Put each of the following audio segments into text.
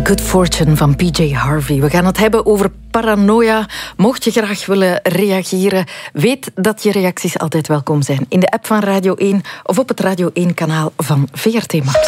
Good Fortune van PJ Harvey. We gaan het hebben over paranoia. Mocht je graag willen reageren, weet dat je reacties altijd welkom zijn. In de app van Radio 1 of op het Radio 1-kanaal van VRT Max.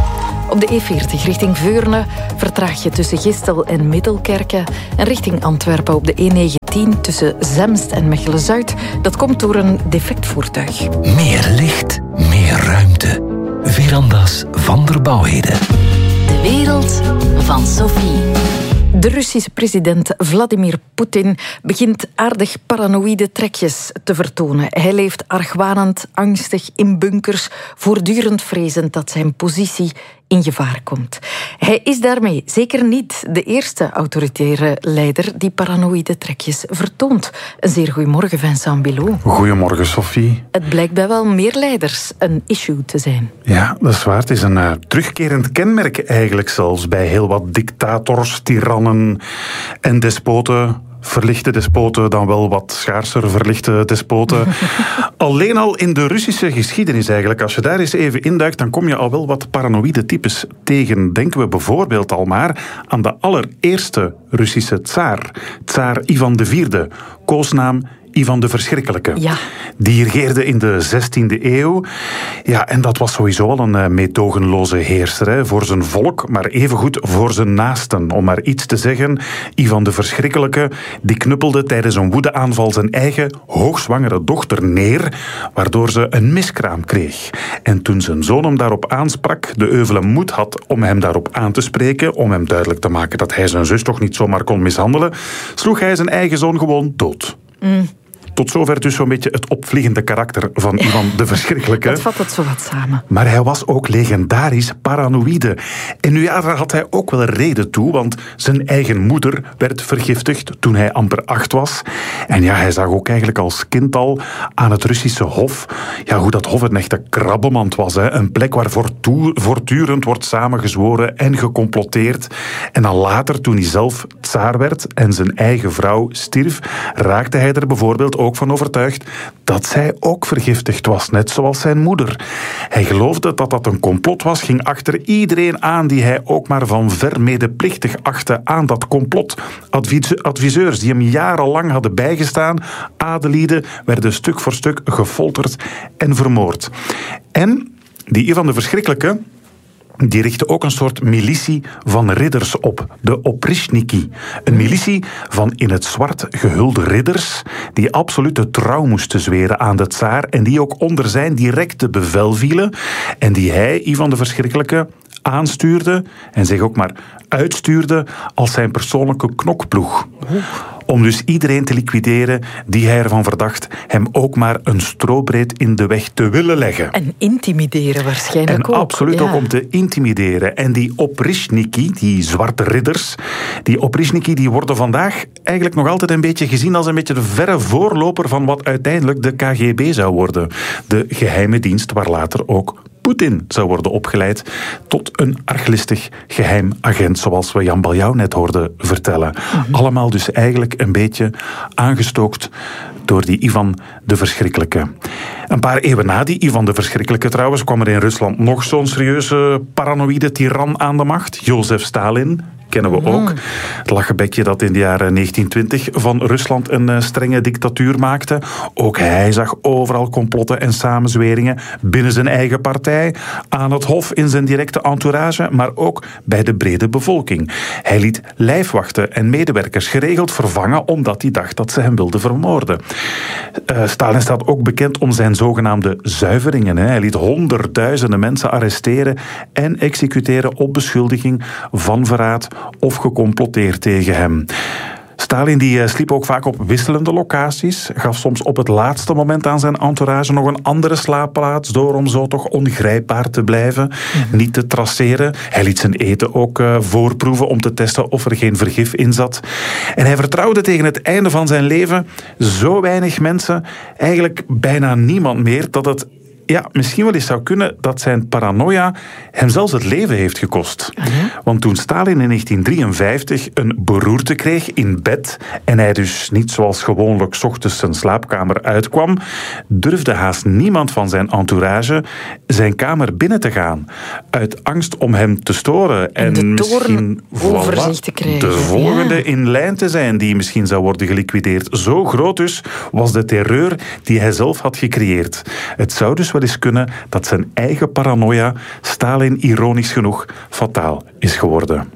Op de E40 richting Veurne vertraag je tussen Gistel en Middelkerke. En richting Antwerpen op de E19 tussen Zemst en Mechelen-Zuid. Dat komt door een defect voertuig. Meer licht, meer ruimte. Verandas van der Bouwheden. De wereld van Sophie. De Russische president Vladimir Poetin begint aardig paranoïde trekjes te vertonen. Hij leeft argwanend, angstig in bunkers, voortdurend vrezend dat zijn positie in gevaar komt. Hij is daarmee zeker niet de eerste autoritaire leider die paranoïde trekjes vertoont. Een zeer goeiemorgen, Vincent Bilot. Goedemorgen, Sophie. Het blijkt bij wel meer leiders een issue te zijn. Ja, dat is waar. Het is een terugkerend kenmerk eigenlijk zelfs bij heel wat dictators, tirannen en despoten. Verlichte despoten, dan wel wat schaarser verlichte despoten. Alleen al in de Russische geschiedenis eigenlijk, als je daar eens even induikt, dan kom je al wel wat paranoïde types tegen. Denken we bijvoorbeeld al maar aan de allereerste Russische tsaar. Tsaar Ivan IV, koosnaam Ivan de Verschrikkelijke. Ja. Die regeerde in de 16e eeuw. Ja, en dat was sowieso al een meedogenloze heerser. Hè, voor zijn volk, maar evengoed voor zijn naasten. Om maar iets te zeggen, Ivan de Verschrikkelijke, die knuppelde tijdens een woedeaanval zijn eigen hoogzwangere dochter neer, waardoor ze een miskraam kreeg. En toen zijn zoon hem daarop aansprak, de euvele moed had om hem daarop aan te spreken, om hem duidelijk te maken dat hij zijn zus toch niet zomaar kon mishandelen, sloeg hij zijn eigen zoon gewoon dood. Tot zover dus zo'n beetje het opvliegende karakter van Ivan de Verschrikkelijke. Dat vat het zo wat samen. Maar hij was ook legendarisch paranoïde. En nu ja, daar had hij ook wel een reden toe, want zijn eigen moeder werd vergiftigd toen hij amper 8 was. En ja, hij zag ook eigenlijk als kind al aan het Russische hof, ja, hoe dat hof een echte krabbemand was. Hè. Een plek waar voortdurend wordt samengezworen en gecomploteerd. En dan later, toen hij zelf tsaar werd en zijn eigen vrouw stierf, raakte hij er bijvoorbeeld ook van overtuigd dat zij ook vergiftigd was, net zoals zijn moeder. Hij geloofde dat dat een complot was, ging achter iedereen aan die hij ook maar van ver medeplichtig achtte aan dat complot. Adviseurs die hem jarenlang hadden bijgestaan, adelieden, werden stuk voor stuk gefolterd en vermoord. En die Ivan de Verschrikkelijke, die richtte ook een soort militie van ridders op, de Oprishniki. Een militie van in het zwart gehulde ridders die absolute trouw moesten zweren aan de tsaar en die ook onder zijn directe bevel vielen en die hij, Ivan de Verschrikkelijke, aanstuurde en zich ook maar uitstuurde als zijn persoonlijke knokploeg. Om dus iedereen te liquideren die hij ervan verdacht hem ook maar een strobreed in de weg te willen leggen. En intimideren waarschijnlijk en ook. Absoluut ook om te intimideren. En die Oprishniki, die zwarte ridders, die Oprishniki die worden vandaag eigenlijk nog altijd een beetje gezien als een beetje de verre voorloper van wat uiteindelijk de KGB zou worden. De geheime dienst waar later ook Poetin zou worden opgeleid tot een arglistig geheim agent, zoals we Jan Baljouw net hoorden vertellen. Allemaal dus eigenlijk een beetje aangestookt door die Ivan de Verschrikkelijke. Een paar eeuwen na die Ivan de Verschrikkelijke trouwens kwam er in Rusland nog zo'n serieuze paranoïde tiran aan de macht, Jozef Stalin. Kennen we ook. Het lachenbekje dat in de jaren 1920 van Rusland een strenge dictatuur maakte. Ook hij zag overal complotten en samenzweringen binnen zijn eigen partij, aan het hof in zijn directe entourage, maar ook bij de brede bevolking. Hij liet lijfwachten en medewerkers geregeld vervangen omdat hij dacht dat ze hem wilden vermoorden. Stalin staat ook bekend om zijn zogenaamde zuiveringen. Hij liet honderdduizenden mensen arresteren en executeren op beschuldiging van verraad of gecomploteerd tegen hem. Stalin die sliep ook vaak op wisselende locaties, gaf soms op het laatste moment aan zijn entourage nog een andere slaapplaats door om zo toch ongrijpbaar te blijven, niet te traceren. Hij liet zijn eten ook voorproeven om te testen of er geen vergif in zat. En hij vertrouwde tegen het einde van zijn leven zo weinig mensen, eigenlijk bijna niemand meer, dat het misschien wel eens zou kunnen dat zijn paranoia hem zelfs het leven heeft gekost. Want toen Stalin in 1953 een beroerte kreeg in bed en hij dus niet zoals gewoonlijk 's ochtends zijn slaapkamer uitkwam, durfde haast niemand van zijn entourage zijn kamer binnen te gaan. Uit angst om hem te storen en misschien overzicht te krijgen. De volgende in lijn te zijn die misschien zou worden geliquideerd. Zo groot dus was de terreur die hij zelf had gecreëerd. Het zou dus wel eens kunnen dat zijn eigen paranoia Stalin ironisch genoeg fataal is geworden.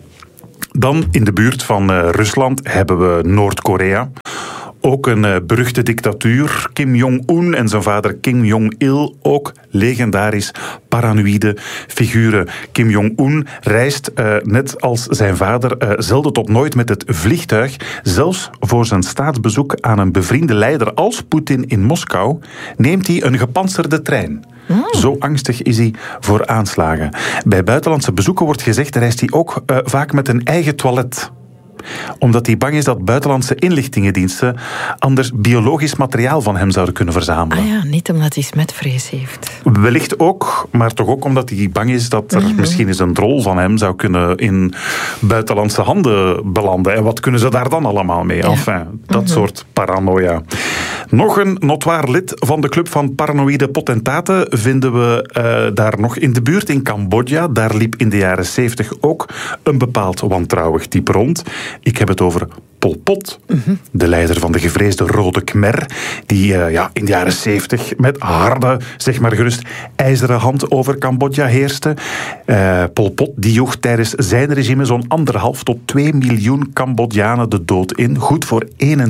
Dan in de buurt van Rusland hebben we Noord-Korea. Ook een beruchte dictatuur. Kim Jong-un en zijn vader Kim Jong-il, ook legendarisch paranoïde figuren. Kim Jong-un reist, net als zijn vader, zelden tot nooit met het vliegtuig. Zelfs voor zijn staatsbezoek aan een bevriende leider als Poetin in Moskou neemt hij een gepantserde trein. Zo angstig is hij voor aanslagen. Bij buitenlandse bezoeken wordt gezegd, reist hij ook vaak met een eigen toilet. Omdat hij bang is dat buitenlandse inlichtingendiensten anders biologisch materiaal van hem zouden kunnen verzamelen. Niet omdat hij smetvrees heeft. Wellicht ook, maar toch ook omdat hij bang is dat er misschien eens een drol van hem zou kunnen in buitenlandse handen belanden. En wat kunnen ze daar dan allemaal mee? Enfin, dat soort paranoia. Nog een notoire lid van de club van paranoïde potentaten vinden we daar nog in de buurt in Cambodja. Daar liep in de jaren 70 ook een bepaald wantrouwig type rond. Ik heb het over Pol Pot, de leider van de gevreesde Rode Khmer, die in de jaren 70 met harde, zeg maar gerust, ijzeren hand over Cambodja heerste. Pol Pot die joeg tijdens zijn regime zo'n 1,5 tot 2 miljoen Cambodjanen de dood in. Goed voor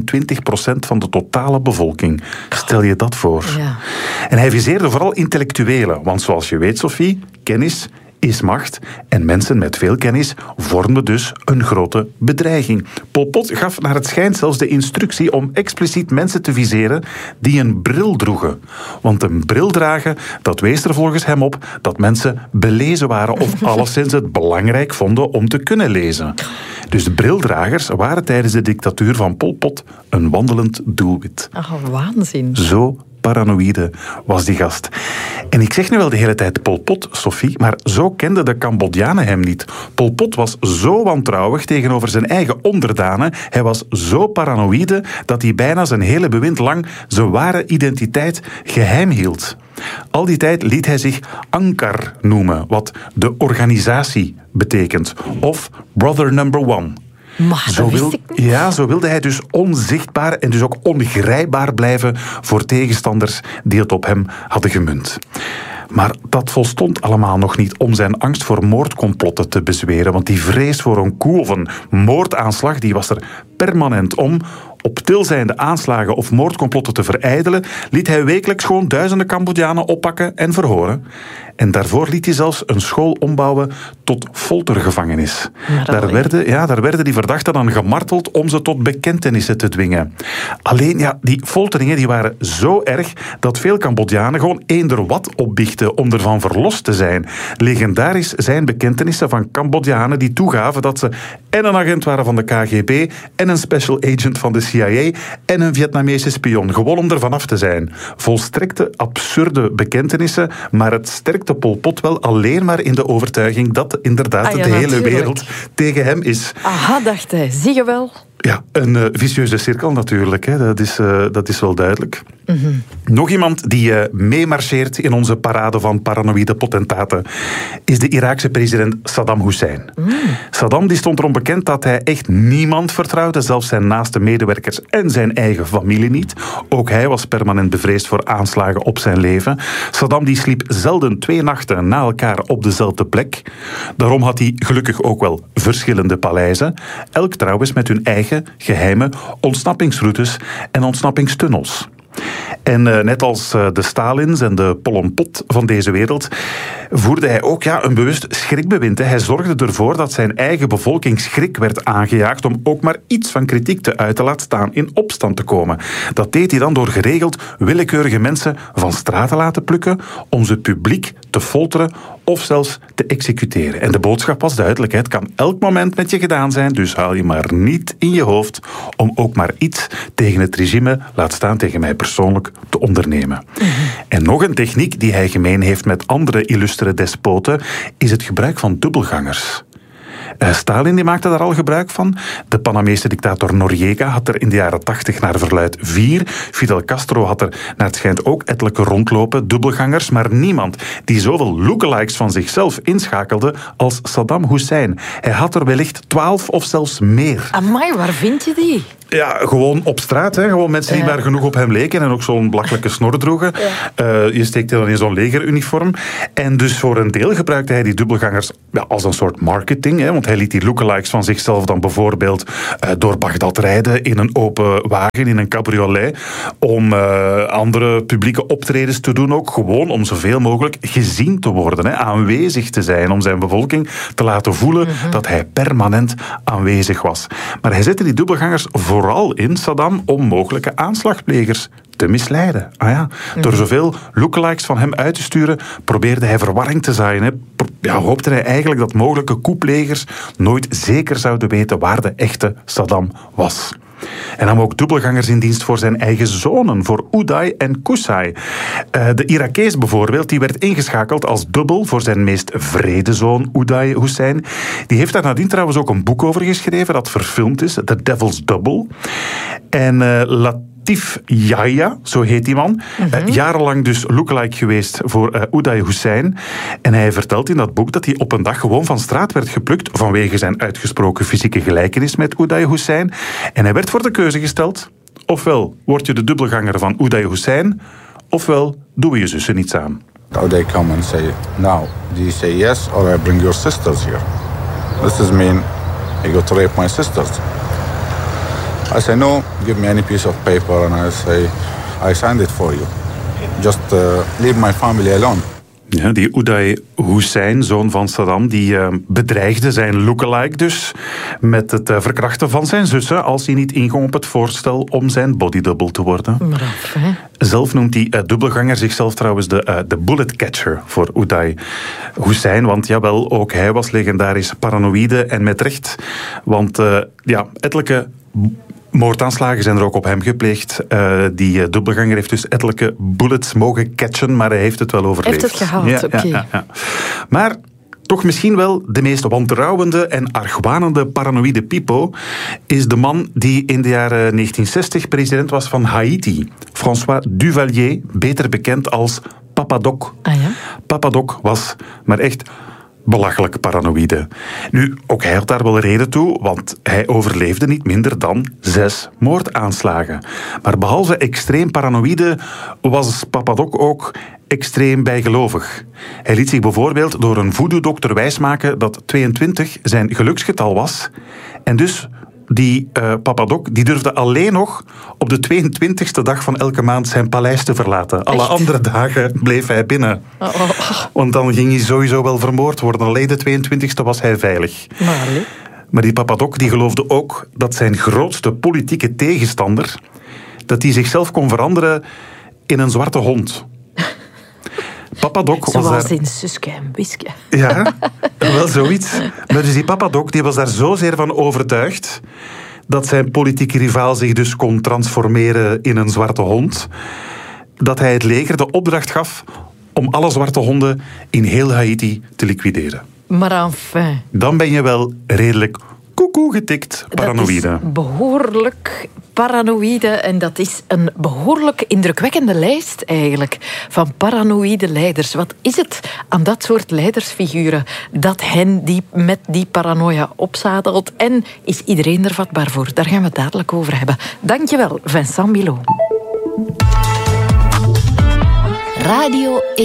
21% van de totale bevolking. Stel je dat voor. Ja. En hij viseerde vooral intellectuelen, want zoals je weet, Sophie, kennis is macht en mensen met veel kennis vormden dus een grote bedreiging. Pol Pot gaf naar het schijnt zelfs de instructie om expliciet mensen te viseren die een bril droegen. Want een bril dragen, dat wees er volgens hem op dat mensen belezen waren of alleszins het belangrijk vonden om te kunnen lezen. Dus brildragers waren tijdens de dictatuur van Pol Pot een wandelend doelwit. Waanzin. Zo paranoïde was die gast. En ik zeg nu wel de hele tijd Pol Pot, Sophie, maar zo kenden de Cambodjanen hem niet. Pol Pot was zo wantrouwig tegenover zijn eigen onderdanen, hij was zo paranoïde dat hij bijna zijn hele bewind lang zijn ware identiteit geheim hield. Al die tijd liet hij zich Ankar noemen, wat de organisatie betekent, of Brother Number One. Maar zo wilde hij dus onzichtbaar en dus ook ongrijpbaar blijven voor tegenstanders die het op hem hadden gemunt. Maar dat volstond allemaal nog niet om zijn angst voor moordcomplotten te bezweren, want die vrees voor een coup of een moordaanslag, die was er permanent om. Op stilzijnde aanslagen of moordcomplotten te verijdelen, liet hij wekelijks gewoon duizenden Cambodjanen oppakken en verhoren. En daarvoor liet hij zelfs een school ombouwen tot foltergevangenis. Daar werden die verdachten dan gemarteld om ze tot bekentenissen te dwingen. Alleen, die folteringen die waren zo erg dat veel Cambodjanen gewoon eender wat opbiechten om ervan verlost te zijn. Legendarisch zijn bekentenissen van Cambodjanen die toegaven dat ze en een agent waren van de KGB en een special agent van de CIA en een Vietnamese spion, gewoon om er vanaf te zijn. Volstrekte absurde bekentenissen, maar het sterkte Pol Pot wel alleen maar in de overtuiging dat inderdaad de hele wereld tegen hem is. Aha, dacht hij. Zie je wel? Ja, een vicieuze cirkel natuurlijk. Hè. Dat is wel duidelijk. Nog iemand die meemarcheert in onze parade van paranoïde potentaten is de Iraakse president Saddam Hussein. Saddam die stond erom bekend dat hij echt niemand vertrouwde, zelfs zijn naaste medewerkers en zijn eigen familie niet. Ook hij was permanent bevreesd voor aanslagen op zijn leven. Saddam die sliep zelden 2 nachten na elkaar op dezelfde plek. Daarom had hij gelukkig ook wel verschillende paleizen. Elk trouwens met hun eigen geheime ontsnappingsroutes en ontsnappingstunnels. En net als de Stalins en de Pol Pot van deze wereld voerde hij ook een bewust schrikbewind. Hij zorgde ervoor dat zijn eigen bevolking schrik werd aangejaagd om ook maar iets van kritiek te uiten, laat staan in opstand te komen. Dat deed hij dan door geregeld willekeurige mensen van straat te laten plukken om ze publiek te folteren of zelfs te executeren. En de boodschap was duidelijk, het kan elk moment met je gedaan zijn, dus haal je maar niet in je hoofd om ook maar iets tegen het regime, laat staan tegen mij persoonlijk te ondernemen. En nog een techniek die hij gemeen heeft met andere illustere despoten is het gebruik van dubbelgangers. Stalin die maakte daar al gebruik van. De Panamese dictator Noriega had er in de jaren 80 naar verluidt 4. Fidel Castro had er naar het schijnt ook ettelijke rondlopen, dubbelgangers, maar niemand die zoveel lookalikes van zichzelf inschakelde als Saddam Hussein. Hij had er wellicht 12 of zelfs meer. Amai, waar vind je die? Ja, gewoon op straat. Hè. Gewoon mensen die maar genoeg op hem leken en ook zo'n belachelijke snor droegen. Je steekt dan in zo'n legeruniform. En dus voor een deel gebruikte hij die dubbelgangers als een soort marketing. Hè, want hij liet die lookalikes van zichzelf dan bijvoorbeeld door Bagdad rijden in een open wagen, in een cabriolet. Om andere publieke optredens te doen ook. Gewoon om zoveel mogelijk gezien te worden. Hè, aanwezig te zijn. Om zijn bevolking te laten voelen dat hij permanent aanwezig was. Maar hij zette die dubbelgangers vooral in, Saddam, om mogelijke aanslagplegers te misleiden. Door zoveel lookalikes van hem uit te sturen, probeerde hij verwarring te zaaien. Hè. Hoopte hij eigenlijk dat mogelijke koeplegers nooit zeker zouden weten waar de echte Saddam was. En nam ook dubbelgangers in dienst voor zijn eigen zonen, voor Uday en Qusay. De Irakees bijvoorbeeld, die werd ingeschakeld als dubbel voor zijn meest vrede zoon, Uday Hussein. Die heeft daar nadien trouwens ook een boek over geschreven dat verfilmd is, The Devil's Double. En Latif Yahya, zo heet die man, jarenlang dus lookalike geweest voor Uday Hussein. En hij vertelt in dat boek dat hij op een dag gewoon van straat werd geplukt vanwege zijn uitgesproken fysieke gelijkenis met Uday Hussein. En hij werd voor de keuze gesteld: ofwel word je de dubbelganger van Uday Hussein, ofwel doen we je zussen niet samen. They come and say, now, do you say yes or I bring your sisters here? This is mean you go to rape my sisters. I say, no, give me any piece of paper and I say, I signed it for you. Just leave my family alone. Ja, die Uday Hussein, zoon van Saddam, die bedreigde zijn lookalike dus met het verkrachten van zijn zussen als hij niet inging op het voorstel om zijn bodydouble te worden. Braaf, hè? Zelf noemt die dubbelganger zichzelf trouwens de bullet catcher voor Uday Hussein, want jawel, ook hij was legendarisch paranoïde en met recht, want ettelijke moordaanslagen zijn er ook op hem gepleegd. Die dubbelganger heeft dus ettelijke bullets mogen catchen, maar hij heeft het wel overleefd. Heeft het gehaald, oké. Ja. Maar toch misschien wel de meest wantrouwende en argwanende paranoïde pipo is de man die in de jaren 1960 president was van Haïti. François Duvalier, beter bekend als Papa Doc. Ah, ja? Papa Doc was maar echt belachelijk paranoïde. Nu, ook hij had daar wel reden toe, want hij overleefde niet minder dan 6 moordaanslagen. Maar behalve extreem paranoïde was Papa Doc ook extreem bijgelovig. Hij liet zich bijvoorbeeld door een voodoo-dokter wijsmaken dat 22 zijn geluksgetal was. En dus die Papa Doc die durfde alleen nog op de 22e dag van elke maand zijn paleis te verlaten. Alle andere dagen bleef hij binnen. Want dan ging hij sowieso wel vermoord worden. Alleen de 22e was hij veilig. Maar die Papa Doc die geloofde ook dat zijn grootste politieke tegenstander, dat hij zichzelf kon veranderen in een zwarte hond. Papa Doc was zoals daar... in Suske en Wiske. Ja, wel zoiets. Maar dus die Papa Doc die was daar zozeer van overtuigd dat zijn politieke rivaal zich dus kon transformeren in een zwarte hond, dat hij het leger de opdracht gaf om alle zwarte honden in heel Haïti te liquideren. Maar enfin. Dan ben je wel redelijk koekoe getikt paranoïde. Dat is behoorlijk paranoïde en dat is een behoorlijk indrukwekkende lijst eigenlijk van paranoïde leiders. Wat is het aan dat soort leidersfiguren dat hen die met die paranoia opzadelt en is iedereen er vatbaar voor? Daar gaan we het dadelijk over hebben. Dankjewel, Vincent Milot. Radio